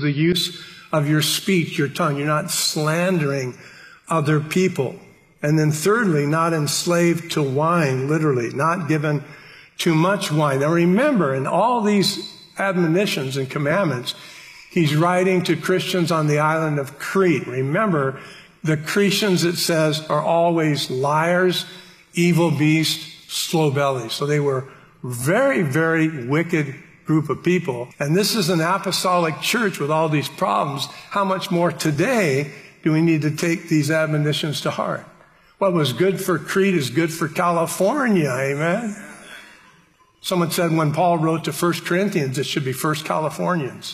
is the use of your speech, your tongue. You're not slandering other people. And then thirdly, not enslaved to wine, literally, not given too much wine. Now remember, in all these admonitions and commandments, he's writing to Christians on the island of Crete. Remember, the Cretans, it says, are always liars, evil beasts, slow bellies. So they were very, very wicked group of people. And this is an apostolic church with all these problems. How much more today do we need to take these admonitions to heart? What was good for Crete is good for California, amen? Someone said when Paul wrote to 1 Corinthians, it should be 1 Californians.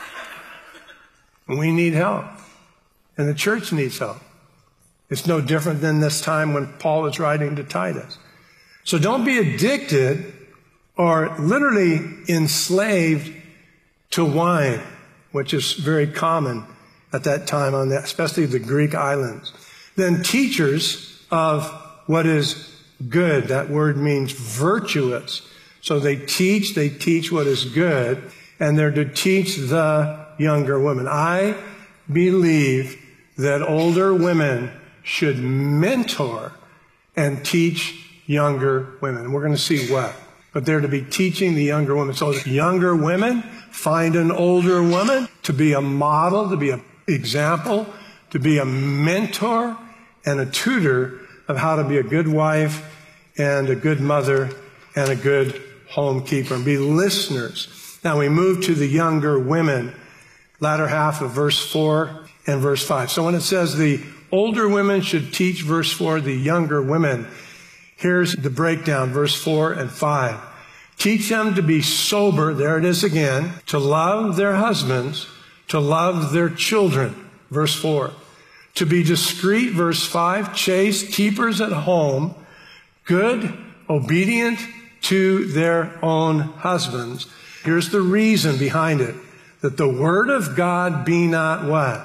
And we need help. And the church needs help. It's no different than this time when Paul is writing to Titus. So don't be addicted or literally enslaved to wine, which is very common at that time, especially the Greek islands. Then teachers of what is good. That word means virtuous. So they teach what is good, and they're to teach the younger women. I believe that older women should mentor and teach younger women. We're going to see what. But they're to be teaching the younger women. So younger women find an older woman to be a model, to be an example, to be a mentor and a tutor of how to be a good wife and a good mother and a good homekeeper, and be listeners. Now we move to the younger women, latter half of verse 4 and verse 5. So when it says the older women should teach, verse 4, the younger women, here's the breakdown, verse 4 and 5. Teach them to be sober, there it is again, to love their husbands, to love their children, verse 4. To be discreet, verse 5, chaste, keepers at home, good, obedient to their own husbands. Here's the reason behind it, that the word of God be not what?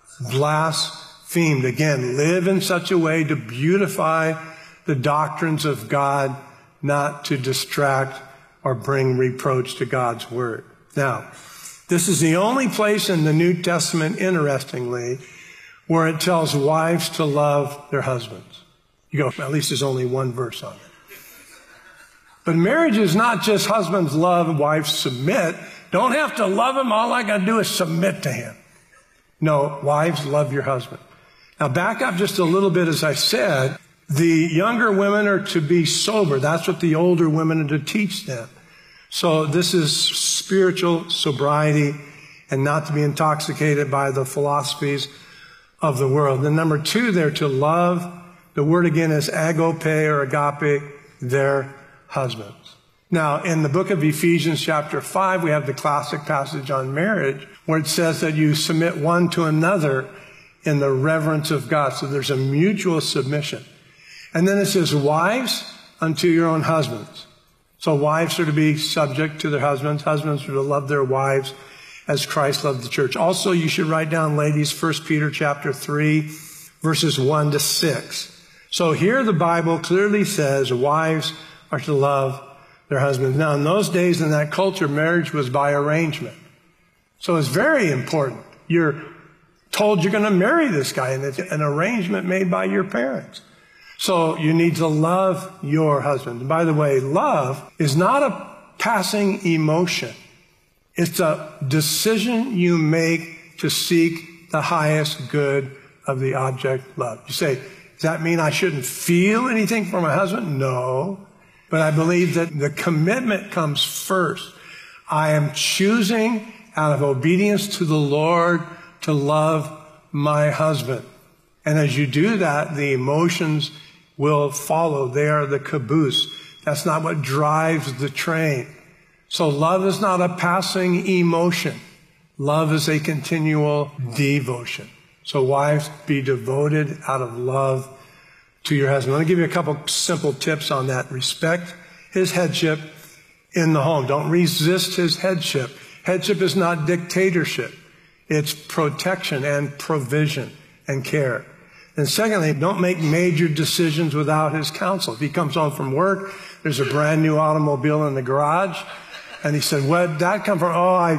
Blasphemed. Again, live in such a way to beautify the doctrines of God, not to distract or bring reproach to God's word. Now, this is the only place in the New Testament, interestingly, where it tells wives to love their husbands. You go, at least there's only one verse on it. But marriage is not just husbands love, wives submit. Don't have to love him. All I got to do is submit to him. No, wives, love your husband. Now back up just a little bit. As I said, the younger women are to be sober. That's what the older women are to teach them. So this is spiritual sobriety and not to be intoxicated by the philosophies of the world. Then number 2, they're to love. The word again is agape or agape, their husbands. Now, in the book of Ephesians chapter 5, we have the classic passage on marriage where it says that you submit one to another in the reverence of God. So there's a mutual submission. And then it says, wives, unto your own husbands. So wives are to be subject to their husbands. Husbands are to love their wives as Christ loved the church. Also, you should write down, ladies, 1 Peter chapter 3, verses 1 to 6. So here the Bible clearly says wives are to love their husbands. Now, in those days, in that culture, marriage was by arrangement. So it's very important. You're told you're going to marry this guy, and it's an arrangement made by your parents. So you need to love your husband. And by the way, love is not a passing emotion. It's a decision you make to seek the highest good of the object loved. You say, does that mean I shouldn't feel anything for my husband? No. But I believe that the commitment comes first. I am choosing out of obedience to the Lord to love my husband. And as you do that, the emotions will follow. They are the caboose. That's not what drives the train. So love is not a passing emotion. Love is a continual devotion. So wives, be devoted out of love to your husband. Let me give you a couple simple tips on that. Respect his headship in the home. Don't resist his headship. Headship is not dictatorship. It's protection and provision and care. And secondly, don't make major decisions without his counsel. If he comes home from work, there's a brand new automobile in the garage, and he said, where'd that come from? Oh, I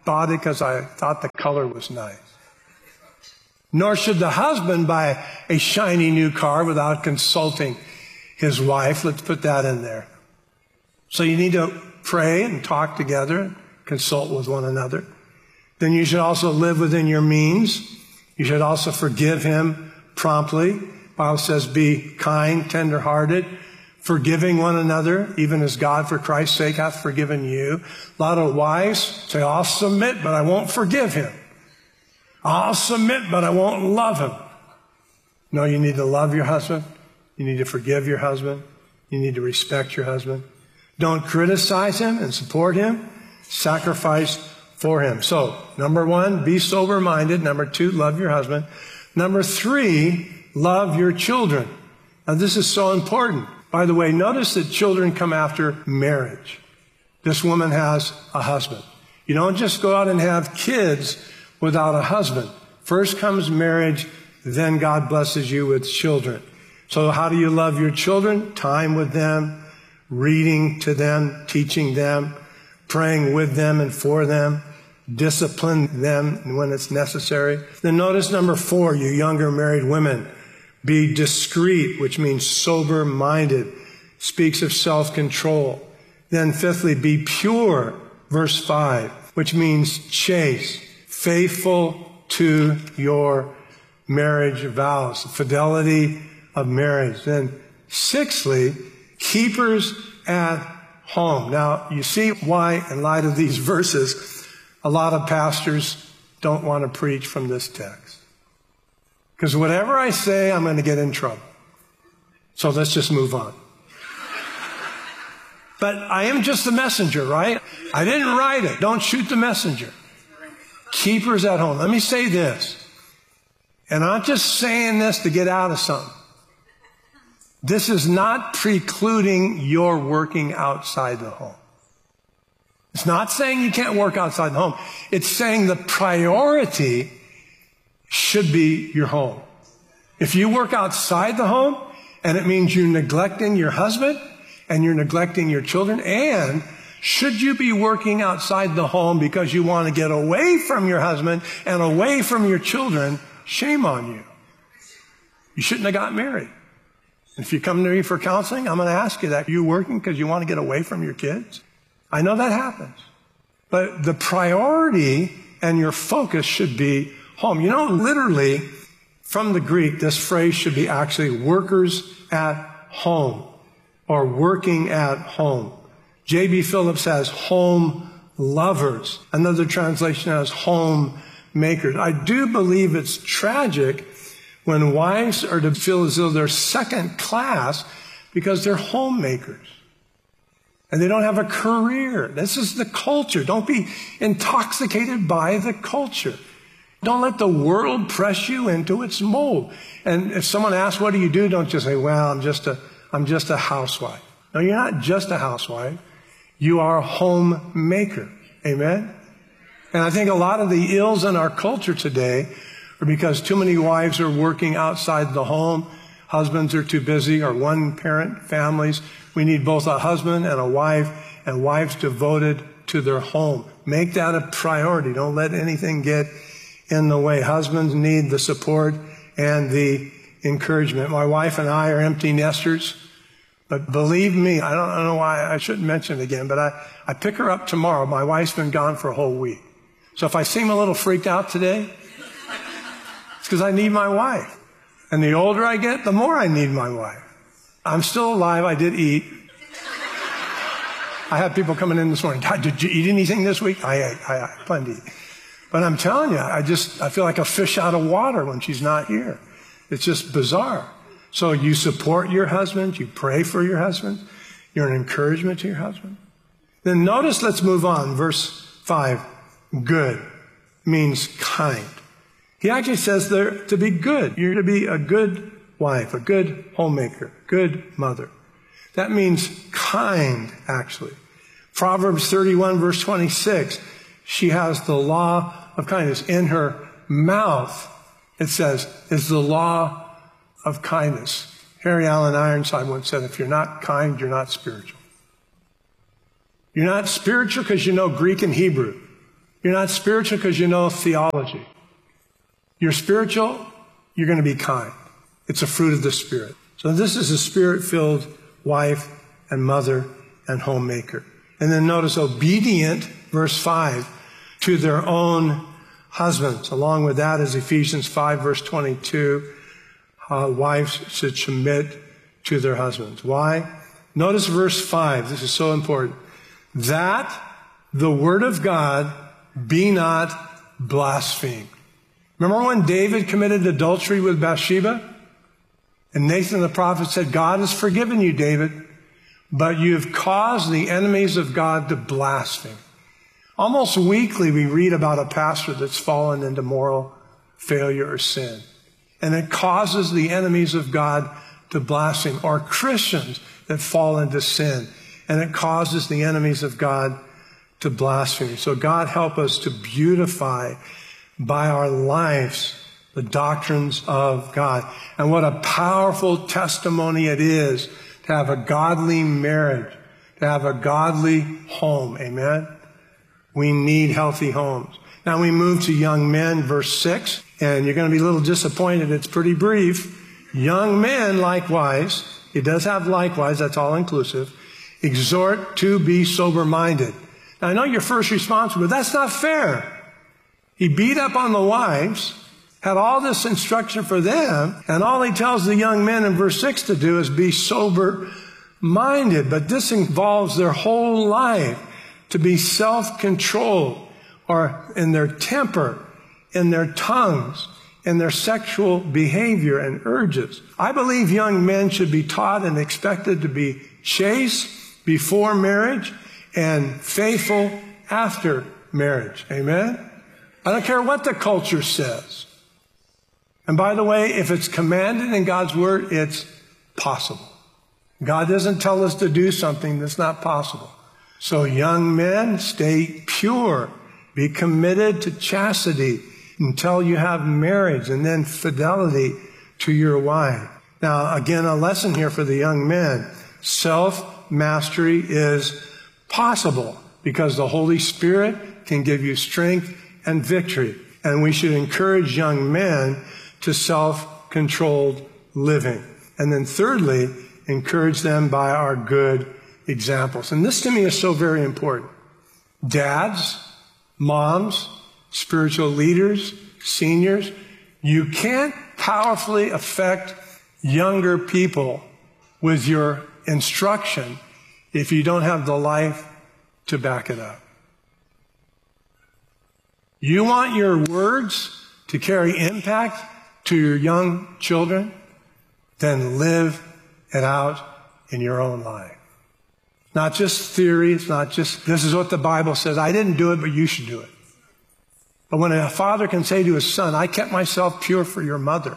bought it because I thought the color was nice. Nor should the husband buy a shiny new car without consulting his wife. Let's put that in there. So you need to pray and talk together, consult with one another. Then you should also live within your means. You should also forgive him promptly. The Bible says be kind, tender-hearted, forgiving one another, even as God for Christ's sake hath forgiven you. A lot of wives say, I'll submit, but I won't forgive him. I'll submit, but I won't love him. No, you need to love your husband. You need to forgive your husband. You need to respect your husband. Don't criticize him and support him. Sacrifice for him. So, number 1, be sober-minded. Number 2, love your husband. Number 3, love your children. Now, this is so important. By the way, notice that children come after marriage. This woman has a husband. You don't just go out and have kids without a husband. First comes marriage, then God blesses you with children. So how do you love your children? Time with them, reading to them, teaching them, praying with them and for them, discipline them when it's necessary. Then notice number 4, you younger married women, be discreet, which means sober-minded, speaks of self-control. Then fifthly, be pure, verse 5, which means chaste, faithful to your marriage vows, the fidelity of marriage. Then sixthly, keepers at home. Now, you see why, in light of these verses, a lot of pastors don't want to preach from this text. Because whatever I say, I'm going to get in trouble. So let's just move on. But I am just the messenger, right? I didn't write it. Don't shoot the messenger. Keepers at home. Let me say this. And I'm not just saying this to get out of something. This is not precluding your working outside the home. It's not saying you can't work outside the home. It's saying the priority should be your home. If you work outside the home, and it means you're neglecting your husband, and you're neglecting your children, and should you be working outside the home because you want to get away from your husband and away from your children, shame on you. You shouldn't have got married. If you come to me for counseling, I'm going to ask you that. Are you working because you want to get away from your kids? I know that happens. But the priority and your focus should be home. You know, literally, from the Greek, this phrase should be actually workers at home or working at home. J.B. Phillips has home lovers. Another translation has home makers. I do believe it's tragic when wives are to feel as though they're second class because they're homemakers. And they don't have a career. This is the culture. Don't be intoxicated by the culture. Don't let the world press you into its mold. And if someone asks, what do you do? Don't just say, well, I'm just a housewife. No, you're not just a housewife. You are a homemaker. Amen? And I think a lot of the ills in our culture today are because too many wives are working outside the home. Husbands are too busy, or one-parent families. We need both a husband and a wife, and wives devoted to their home. Make that a priority. Don't let anything get in the way. Husbands need the support and the encouragement. My wife and I are empty nesters. But believe me, I don't know why I shouldn't mention it again, but I pick her up tomorrow. My wife's been gone for a whole week. So if I seem a little freaked out today, it's because I need my wife. And the older I get, the more I need my wife. I'm still alive. I did eat. I had people coming in this morning. Did you eat anything this week? I planned to eat. But I'm telling you, I feel like a fish out of water when she's not here. It's just bizarre. So you support your husband. You pray for your husband. You're an encouragement to your husband. Then notice, let's move on. Verse 5, good means kind. He actually says there to be good. You're to be a good wife, a good homemaker, good mother. That means kind, actually. Proverbs 31, verse 26, she has the law of kindness. In her mouth, it says, is the law of kindness. Harry Allen Ironside once said, if you're not kind, you're not spiritual. You're not spiritual because you know Greek and Hebrew. You're not spiritual because you know theology. You're spiritual, you're going to be kind. It's a fruit of the Spirit. So this is a Spirit-filled wife and mother and homemaker. And then notice obedient, verse 5, to their own husbands. Along with that is Ephesians 5, verse 22. Wives should submit to their husbands. Why? Notice verse 5. This is so important. That the word of God be not blasphemed. Remember when David committed adultery with Bathsheba? And Nathan the prophet said, God has forgiven you, David, but you have caused the enemies of God to blaspheme. Almost weekly we read about a pastor that's fallen into moral failure or sin. And it causes the enemies of God to blaspheme, or Christians that fall into sin. And it causes the enemies of God to blaspheme. So God help us to beautify by our lives the doctrines of God. And what a powerful testimony it is to have a godly marriage, to have a godly home. Amen? We need healthy homes. Now we move to young men, verse 6, and you're going to be a little disappointed. It's pretty brief. Young men, likewise, it does have likewise, that's all inclusive, exhort to be sober-minded. Now I know your first response, but that's not fair. He beat up on the wives, had all this instruction for them, and all he tells the young men in verse 6 to do is be sober-minded. But this involves their whole life, to be self-controlled, or in their temper, in their tongues, in their sexual behavior and urges. I believe young men should be taught and expected to be chaste before marriage and faithful after marriage. Amen? I don't care what the culture says. And by the way, if it's commanded in God's word, it's possible. God doesn't tell us to do something that's not possible. So young men, stay pure. Be committed to chastity until you have marriage, and then fidelity to your wife. Now, again, a lesson here for the young men. Self-mastery is possible because the Holy Spirit can give you strength and victory. And we should encourage young men to self-controlled living. And then thirdly, encourage them by our good examples. And this to me is so very important. Dads, moms, spiritual leaders, seniors, you can't powerfully affect younger people with your instruction if you don't have the life to back it up. You want your words to carry impact to your young children? Then live it out in your own life. Not just theory, it's not just, this is what the Bible says. I didn't do it, but you should do it. But when a father can say to his son, I kept myself pure for your mother.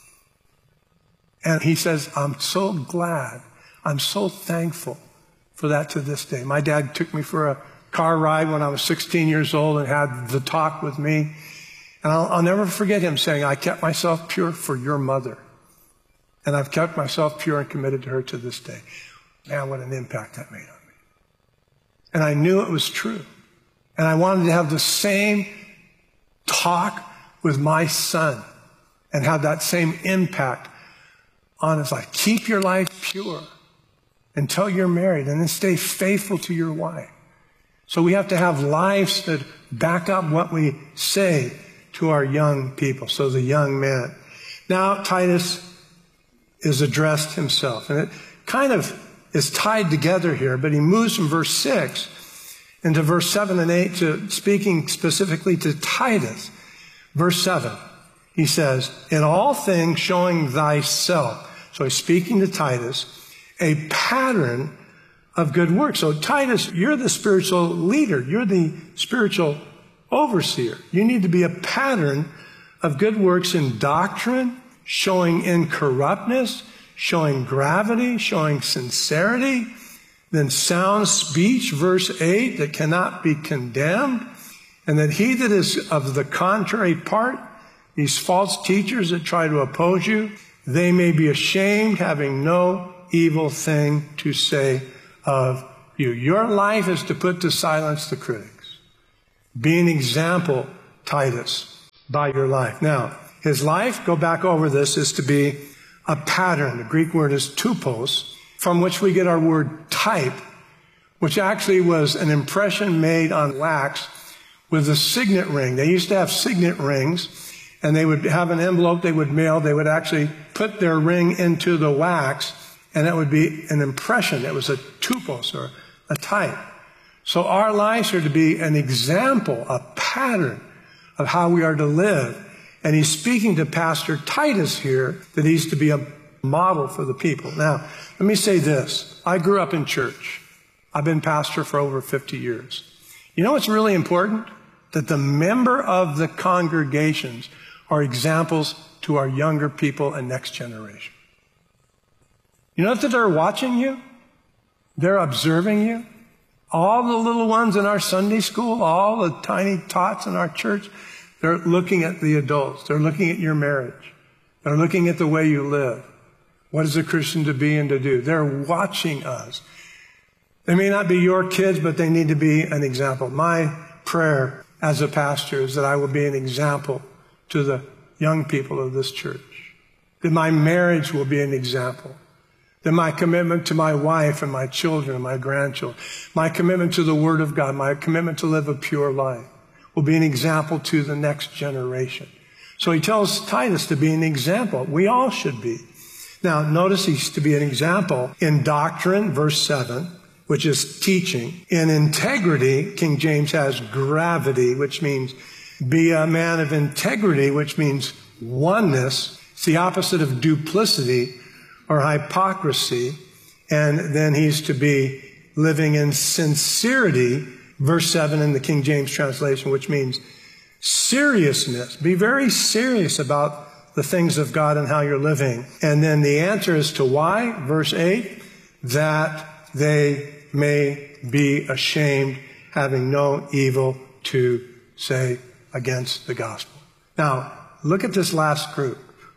And he says, I'm so glad, I'm so thankful for that to this day. My dad took me for a car ride when I was 16 years old and had the talk with me. And I'll never forget him saying, I kept myself pure for your mother. And I've kept myself pure and committed to her to this day. Man, what an impact that made on me. And I knew it was true. And I wanted to have the same talk with my son and have that same impact on his life. Keep your life pure until you're married, and then stay faithful to your wife. So we have to have lives that back up what we say to our young people. So the young man. Now Titus is addressed himself, and it kind of is tied together here, but he moves from verse 6 into verse 7 and 8 to speaking specifically to Titus. Verse 7, he says, in all things showing thyself. So he's speaking to Titus, a pattern of good works. So Titus, you're the spiritual leader. You're the spiritual overseer. You need to be a pattern of good works in doctrine, showing incorruptness, showing gravity, showing sincerity, then sound speech, verse 8, that cannot be condemned, and that he that is of the contrary part, these false teachers that try to oppose you, they may be ashamed, having no evil thing to say of you. Your life is to put to silence the critics. Be an example, Titus, by your life. Now, his life, go back over this, is to be a pattern. The Greek word is tupos, from which we get our word type, which actually was an impression made on wax with a signet ring. They used to have signet rings, and they would have an envelope they would mail. They would actually put their ring into the wax, and it would be an impression. It was a tupos, or a type. So our lives are to be an example, a pattern of how we are to live. And he's speaking to Pastor Titus here that he's to be a model for the people. Now, let me say this. I grew up in church. I've been pastor for over 50 years. You know what's really important? That the member of the congregations are examples to our younger people and next generation. You know that they're watching you? They're observing you? All the little ones in our Sunday school, all the tiny tots in our church, they're looking at the adults. They're looking at your marriage. They're looking at the way you live. What is a Christian to be and to do? They're watching us. They may not be your kids, but they need to be an example. My prayer as a pastor is that I will be an example to the young people of this church. That my marriage will be an example. That my commitment to my wife and my children and my grandchildren, my commitment to the Word of God, my commitment to live a pure life will be an example to the next generation. So he tells Titus to be an example. We all should be. Now, notice he's to be an example in doctrine, verse 7, which is teaching. In integrity, King James has gravity, which means be a man of integrity, which means oneness. It's the opposite of duplicity or hypocrisy. And then he's to be living in sincerity, verse 7 in the King James translation, which means seriousness. Be very serious about the things of God and how you're living. And then the answer is to why, verse 8, that they may be ashamed, having no evil to say against the gospel. Now, look at this last group,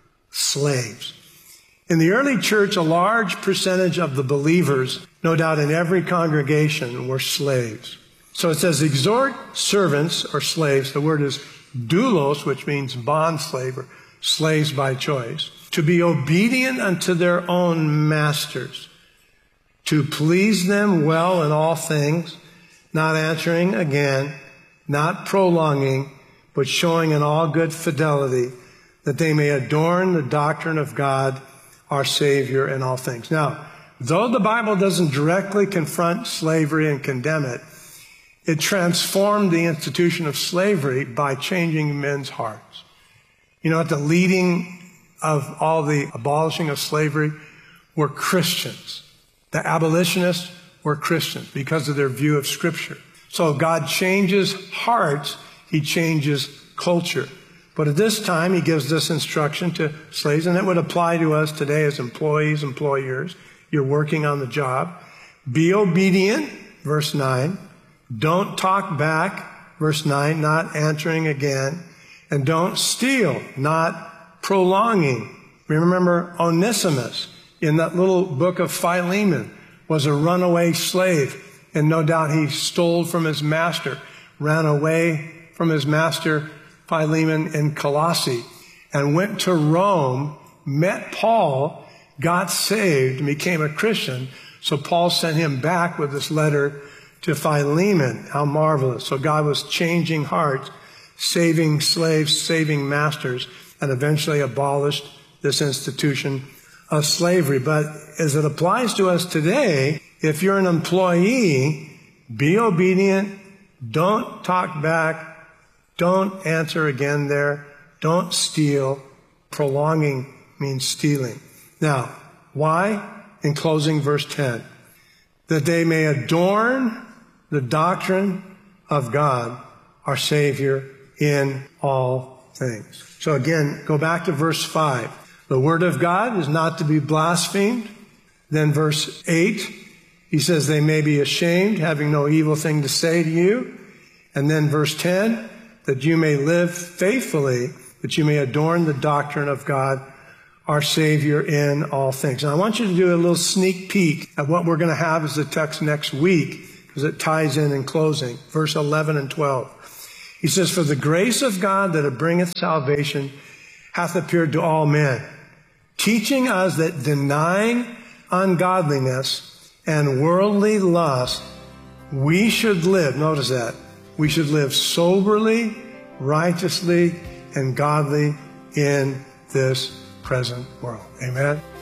slaves. In the early church, a large percentage of the believers, no doubt in every congregation, were slaves. So it says, exhort servants or slaves, the word is doulos, which means bond slave or slaves by choice, to be obedient unto their own masters, to please them well in all things, not answering again, not prolonging, but showing in all good fidelity, that they may adorn the doctrine of God, our Savior, in all things. Now, though the Bible doesn't directly confront slavery and condemn it, it transformed the institution of slavery by changing men's hearts. You know, at the leading of all the abolishing of slavery were Christians. The abolitionists were Christians because of their view of Scripture. So God changes hearts, He changes culture. But at this time, He gives this instruction to slaves, and it would apply to us today as employees, employers. You're working on the job. Be obedient, verse 9. Don't talk back, verse 9, not answering again. And don't steal, not prolonging. Remember Onesimus in that little book of Philemon was a runaway slave. And no doubt he stole from his master, ran away from his master Philemon in Colossae, and went to Rome, met Paul, got saved, and became a Christian. So Paul sent him back with this letter to Philemon. How marvelous. So God was changing hearts, saving slaves, saving masters, and eventually abolished this institution of slavery. But as it applies to us today, if you're an employee, be obedient, don't talk back, don't answer again there, don't steal. Prolonging means stealing. Now, why? In closing, verse 10, that they may adorn the doctrine of God, our Savior, in all things. So again, go back to verse 5. The Word of God is not to be blasphemed. Then verse 8, he says they may be ashamed, having no evil thing to say to you. And then verse 10, that you may live faithfully, that you may adorn the doctrine of God, our Savior, in all things. And I want you to do a little sneak peek at what we're going to have as the text next week, because it ties in closing. Verse 11 and 12. He says, for the grace of God that bringeth salvation hath appeared to all men, teaching us that denying ungodliness and worldly lust, we should live, notice that, we should live soberly, righteously, and godly in this present world. Amen.